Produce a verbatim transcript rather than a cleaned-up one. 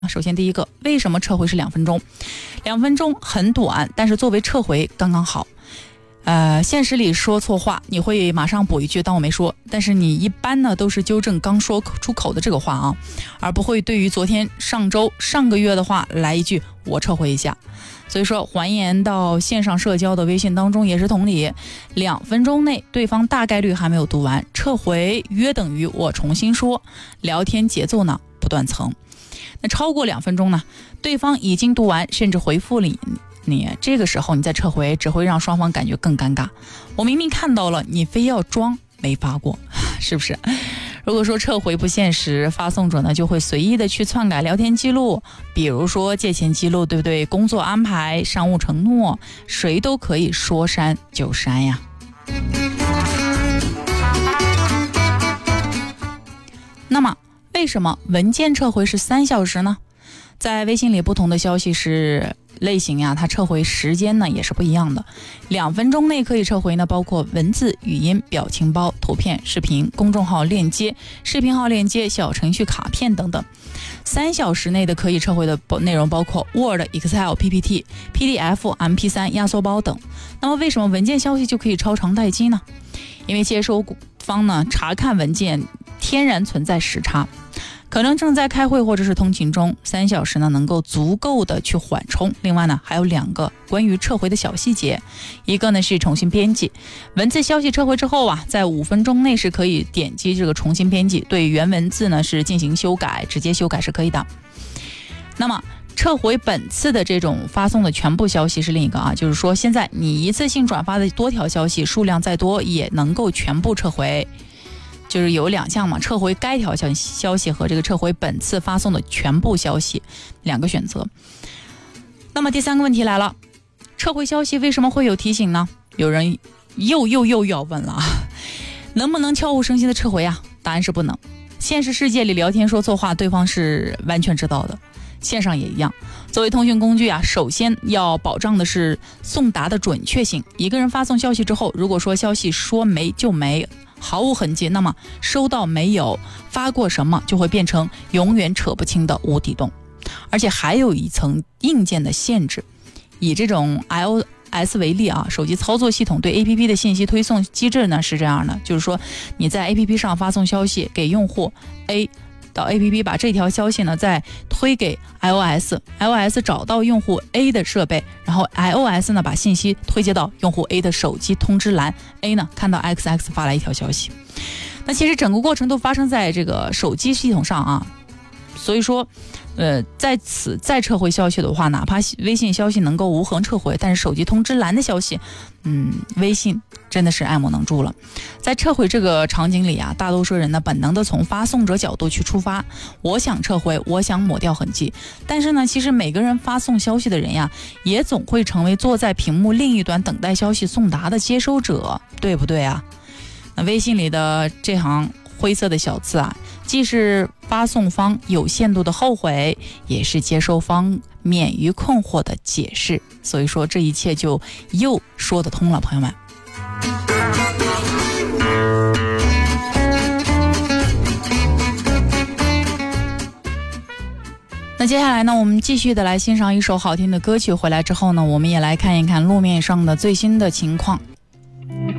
首先第一个，为什么撤回是两分钟？两分钟很短，但是作为撤回刚刚好。呃，现实里说错话，你会马上补一句当我没说，但是你一般呢都是纠正刚说出口的这个话啊，而不会对于昨天、上周、上个月的话来一句我撤回一下。所以说还原到线上社交的微信当中也是同理，两分钟内对方大概率还没有读完，撤回约等于我重新说，聊天节奏呢不断层。那超过两分钟呢，对方已经读完甚至回复了你，你这个时候你再撤回只会让双方感觉更尴尬。我明明看到了，你非要装没发过，是不是？如果说撤回不现实，发送者呢就会随意的去篡改聊天记录，比如说借钱记录，对不对？工作安排、商务承诺，谁都可以说删就删呀。那么为什么文件撤回是三小时呢？在微信里不同的消息是类型呀，它撤回时间呢也是不一样的。两分钟内可以撤回呢，包括文字、语音、表情包、图片、视频、公众号链接、视频号链接、小程序、卡片等等。三小时内的可以撤回的内容包括 Word、Excel、P P T、P D F、M P 三、压缩包等。那么为什么文件消息就可以超长待机呢？因为接收方呢查看文件天然存在时差，可能正在开会或者是通勤中，三小时呢能够足够的去缓冲。另外呢还有两个关于撤回的小细节，一个呢是重新编辑，文字消息撤回之后啊，在五分钟内是可以点击这个重新编辑，对原文字呢是进行修改，直接修改是可以的。那么撤回本次的这种发送的全部消息是另一个啊，就是说现在你一次性转发的多条消息数量再多也能够全部撤回。就是有两项嘛，撤回该条消消息和这个撤回本次发送的全部消息两个选择。那么第三个问题来了，撤回消息为什么会有提醒呢？有人又又又要问了，能不能悄无声息的撤回啊？答案是不能。现实世界里聊天说错话，对方是完全知道的，线上也一样。作为通讯工具啊，首先要保障的是送达的准确性。一个人发送消息之后，如果说消息说没就没，毫无痕迹，那么收到没有，发过什么，就会变成永远扯不清的无底洞。而且还有一层硬件的限制，以这种 iOS 为例啊，手机操作系统对 A P P 的信息推送机制呢是这样的，就是说你在 A P P 上发送消息给用户 A， 到 A P P 把这条消息呢再推给 iOS， iOS 找到用户 A 的设备，然后 iOS 呢把信息推接到用户 A 的手机通知栏， A 呢看到 X X 发来一条消息。那其实整个过程都发生在这个手机系统上啊，所以说呃，在此再撤回消息的话，哪怕微信消息能够无痕撤回，但是手机通知栏的消息，嗯，微信真的是爱莫能助了。在撤回这个场景里啊，大多数人呢本能的从发送者角度去出发，我想撤回，我想抹掉痕迹。但是呢，其实每个人发送消息的人呀，也总会成为坐在屏幕另一端等待消息送达的接收者，对不对啊？那微信里的这行灰色的小字啊，既是发送方有限度的后悔，也是接收方免于困惑的解释。所以说这一切就又说得通了，朋友们。那接下来呢，我们继续的来欣赏一首好听的歌曲，回来之后呢，我们也来看一看路面上的最新的情况。